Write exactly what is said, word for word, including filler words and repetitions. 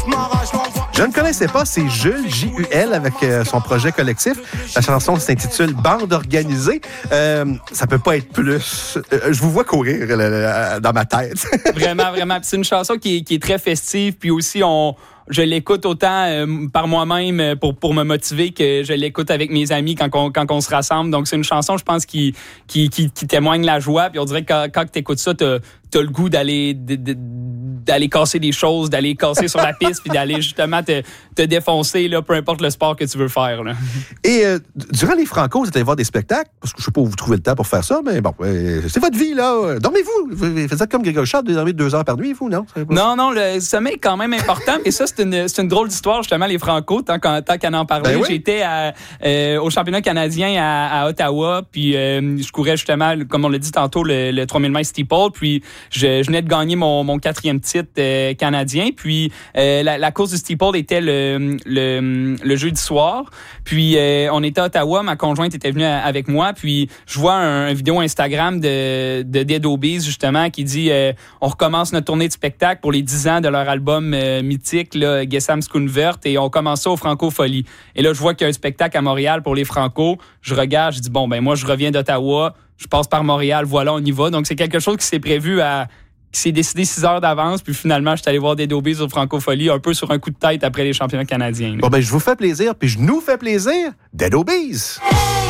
Je ne connaissais pas, c'est Jules, J U L, avec euh, son projet collectif. La chanson s'intitule « Bande organisée euh, ». Ça peut pas être plus... Euh, je vous vois courir là, là, dans ma tête. Vraiment, vraiment. Puis c'est une chanson qui est, qui est très festive, puis aussi on... Je l'écoute autant euh, par moi-même pour, pour me motiver que je l'écoute avec mes amis quand on, quand on se rassemble. Donc, c'est une chanson, je pense, qui, qui, qui, qui témoigne la joie. Puis on dirait que quand, quand tu écoutes ça, tu as le goût d'aller, de, de, d'aller casser des choses, d'aller casser sur la piste, puis d'aller justement te, te défoncer, là, peu importe le sport que tu veux faire. Là. Et euh, durant les Franco, vous êtes allé voir des spectacles? Parce que je sais pas où vous trouvez le temps pour faire ça, mais bon, euh, c'est votre vie, là. Dormez-vous. Vous faites comme Grégory Charles, vous dormez deux heures par nuit, vous, non? Non, non, le sommeil est quand même important. Et ça, c'est une, c'est une drôle d'histoire, justement, les Franco, tant qu'en, tant qu'en en parlait. Ben oui. J'étais à, euh, au championnat canadien à, à Ottawa, puis euh, je courais justement, comme on l'a dit tantôt, le, le trois mille mètres steeple, puis je, je venais de gagner mon, mon quatrième titre euh, canadien, puis euh, la, la course du steeple était le, le, le jeudi soir, puis euh, on était à Ottawa, ma conjointe était venue avec moi, puis je vois un, un vidéo Instagram de, de Dead Obies, justement, qui dit euh, on recommence notre tournée de spectacle pour les dix ans de leur album euh, mythique, là, Gesam Skoonvert, et on commence ça au Franco-Folie. Et là, je vois qu'il y a un spectacle à Montréal pour les Franco. Je regarde, je dis, bon, ben moi, je reviens d'Ottawa, je passe par Montréal, voilà, on y va. Donc, c'est quelque chose qui s'est prévu à... qui s'est décidé six heures d'avance, puis finalement, je suis allé voir Dead Obies au Franco-Folie, un peu sur un coup de tête après les championnats canadiens. Là. Bon, ben, je vous fais plaisir, puis je nous fais plaisir. Dead Obies!